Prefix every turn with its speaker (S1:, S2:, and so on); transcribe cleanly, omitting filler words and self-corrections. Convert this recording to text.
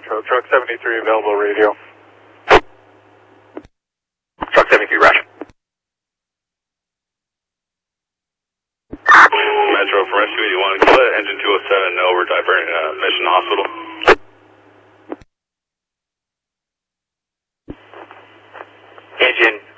S1: Metro. Truck 73 available radio.
S2: Truck 73, Roger.
S3: Metro for rescue 81, can you let engine 207 know we're diverting Mission Hospital?
S2: Engine